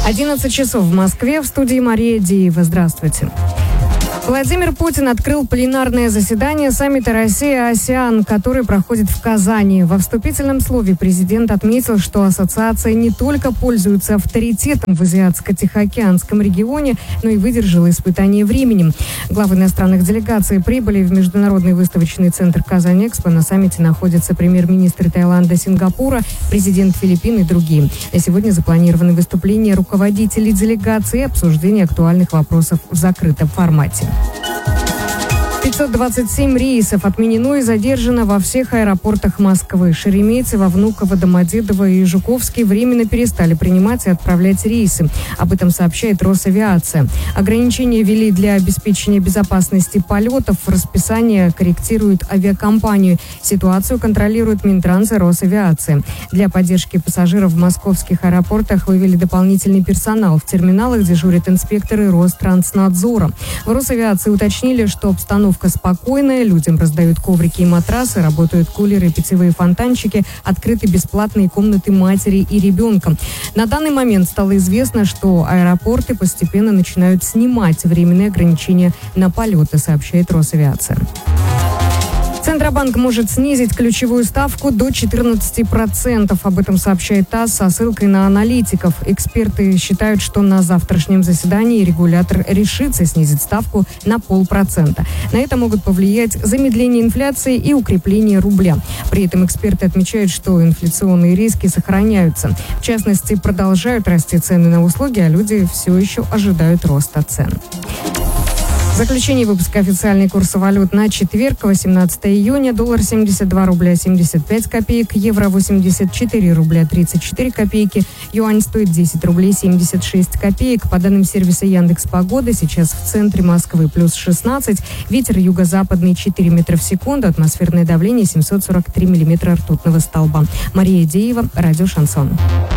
11 часов в Москве. В студии Мария Деева. Здравствуйте. Владимир Путин открыл пленарное заседание саммита Россия-АСЕАН, который проходит в Казани. Во вступительном слове президент отметил, что ассоциация не только пользуется авторитетом в Азиатско-Тихоокеанском регионе, но и выдержала испытание временем. Главы иностранных делегаций прибыли в Международный выставочный центр Казань-Экспо. На саммите находятся премьер-министры Таиланда, Сингапура, президент Филиппин и другие. На сегодня запланированы выступления руководителей делегации и обсуждение актуальных вопросов в закрытом формате. 527 рейсов отменено и задержано во всех аэропортах Москвы. Шереметьево, Внуково, Домодедово и Жуковский временно перестали принимать и отправлять рейсы. Об этом сообщает Росавиация. Ограничения ввели для обеспечения безопасности полетов. Расписание корректирует авиакомпанию. Ситуацию контролирует Минтранс и Росавиация. Для поддержки пассажиров в московских аэропортах вывели дополнительный персонал. В терминалах дежурят инспекторы Ространснадзора. В Росавиации уточнили, что обстановка спокойная, людям раздают коврики и матрасы, работают кулеры и питьевые фонтанчики, открыты бесплатные комнаты матери и ребенка. На данный момент стало известно, что аэропорты постепенно начинают снимать временные ограничения на полеты, сообщает Росавиация. Центробанк может снизить ключевую ставку до 14%. Об этом сообщает ТАСС со ссылкой на аналитиков. Эксперты считают, что на завтрашнем заседании регулятор решится снизить ставку на 0,5%. На это могут повлиять замедление инфляции и укрепление рубля. При этом эксперты отмечают, что инфляционные риски сохраняются. В частности, продолжают расти цены на услуги, а люди все еще ожидают роста цен. Заключение выпуска. Официальный курс валют на четверг, 18 июня. Доллар 72 рубля 75 копеек, евро 84 рубля 34 копейки, юань стоит 10 рублей 76 копеек. По данным сервиса Яндекс.Погода, сейчас в центре Москвы плюс 16, ветер юго-западный 4 метра в секунду, атмосферное давление 743 миллиметра ртутного столба. Мария Деева, радио «Шансон».